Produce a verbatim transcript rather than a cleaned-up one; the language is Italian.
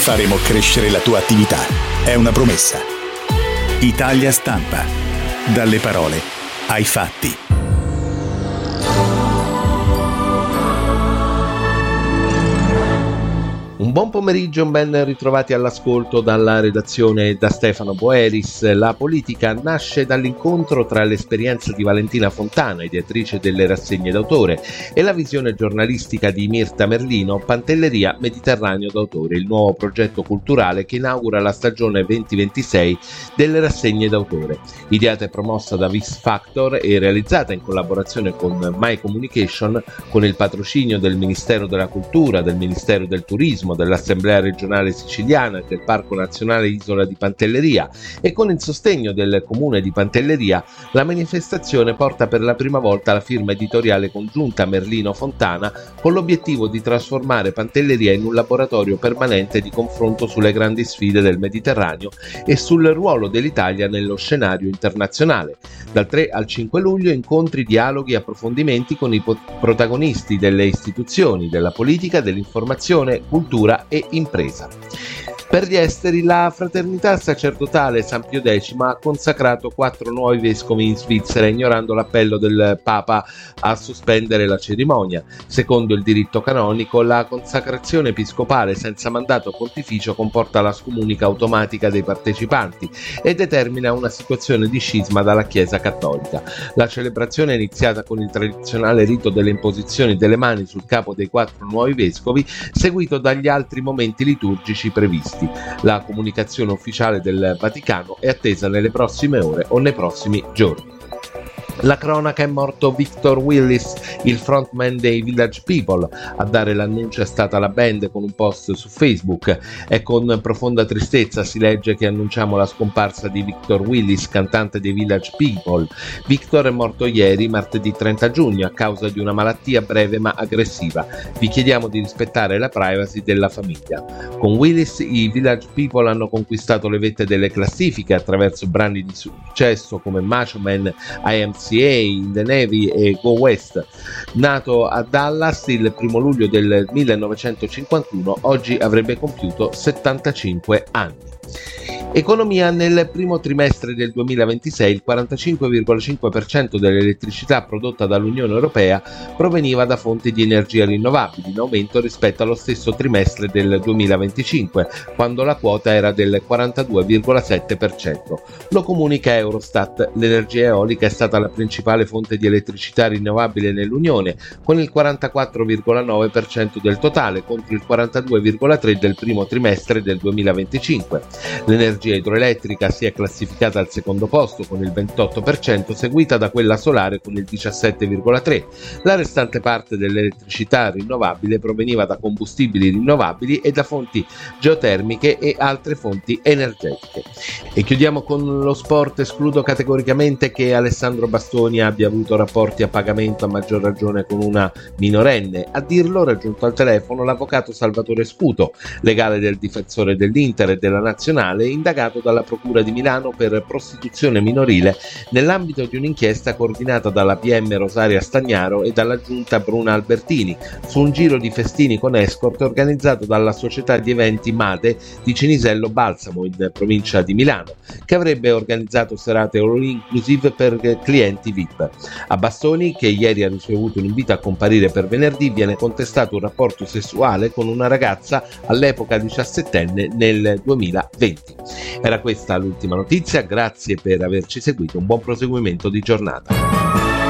Faremo crescere la tua attività. È una promessa. Italia Stampa. Dalle parole ai fatti. Un buon pomeriggio, ben ritrovati all'ascolto dalla redazione e da Stefano Boeris. La politica nasce dall'incontro tra l'esperienza di Valentina Fontana, ideatrice delle rassegne d'autore, e la visione giornalistica di Mirta Merlino, Pantelleria Mediterraneo d'autore, il nuovo progetto culturale che inaugura la stagione venti ventisei delle rassegne d'autore. Ideata e promossa da Vis Factor e realizzata in collaborazione con My Communication, con il patrocinio del Ministero della Cultura, del Ministero del Turismo, dell'Assemblea regionale siciliana e del Parco nazionale Isola di Pantelleria, e con il sostegno del comune di Pantelleria, la manifestazione porta per la prima volta la firma editoriale congiunta Merlino-Fontana, con l'obiettivo di trasformare Pantelleria in un laboratorio permanente di confronto sulle grandi sfide del Mediterraneo e sul ruolo dell'Italia nello scenario internazionale. Dal tre al cinque luglio incontri, dialoghi e approfondimenti con i po- protagonisti delle istituzioni, della politica, dell'informazione, cultura e impresa. Per gli esteri, la Fraternità Sacerdotale San Pio X ha consacrato quattro nuovi vescovi in Svizzera, ignorando l'appello del Papa a sospendere la cerimonia. Secondo il diritto canonico, la consacrazione episcopale senza mandato pontificio comporta la scomunica automatica dei partecipanti e determina una situazione di scisma dalla Chiesa cattolica. La celebrazione è iniziata con il tradizionale rito delle imposizioni delle mani sul capo dei quattro nuovi vescovi, seguito dagli altri momenti liturgici previsti. La comunicazione ufficiale del Vaticano è attesa nelle prossime ore o nei prossimi giorni. La cronaca: è morto Victor Willis, il frontman dei Village People. A dare l'annuncio è stata la band con un post su Facebook. È con profonda tristezza, si legge, che annunciamo la scomparsa di Victor Willis, cantante dei Village People. Victor è morto ieri, martedì trenta giugno, a causa di una malattia breve ma aggressiva. Vi chiediamo di rispettare la privacy della famiglia. Con Willis i Village People hanno conquistato le vette delle classifiche attraverso brani di successo come Macho Man, I Am C A, In the Navy e Go West. Nato a Dallas il primo luglio del millenovecentocinquantuno, oggi avrebbe compiuto settantacinque anni. Economia: nel primo trimestre del duemilaventisei il quarantacinque virgola cinque per cento dell'elettricità prodotta dall'Unione Europea proveniva da fonti di energia rinnovabili, in aumento rispetto allo stesso trimestre del duemilaventicinque, quando la quota era del quarantadue virgola sette per cento. Lo comunica Eurostat. L'energia eolica è stata la principale fonte di elettricità rinnovabile nell'Unione, con il quarantaquattro virgola nove per cento del totale contro il quarantadue virgola tre per cento del primo trimestre del duemilaventicinque. L'energia idroelettrica si è classificata al secondo posto con il ventotto per cento, seguita da quella solare con il diciassette virgola tre per cento. La restante parte dell'elettricità rinnovabile proveniva da combustibili rinnovabili e da fonti geotermiche e altre fonti energetiche. E chiudiamo con lo sport. Escludo categoricamente che Alessandro Bastoni abbia avuto rapporti a pagamento, a maggior ragione con una minorenne. A dirlo, raggiunto al telefono, l'avvocato Salvatore Sputo, legale del difensore dell'Inter e della Nazionale, indagato dalla Procura di Milano per prostituzione minorile nell'ambito di un'inchiesta coordinata dalla P M Rosaria Stagnaro e dalla giunta Bruna Albertini su un giro di festini con escort organizzato dalla società di eventi Made di Cinisello Balsamo, in provincia di Milano, che avrebbe organizzato serate all inclusive per clienti V I P. A Bastoni, che ieri ha ricevuto un invito a comparire per venerdì, viene contestato un rapporto sessuale con una ragazza all'epoca diciassettenne nel duemilaventi. Era questa l'ultima notizia, grazie per averci seguito, un buon proseguimento di giornata.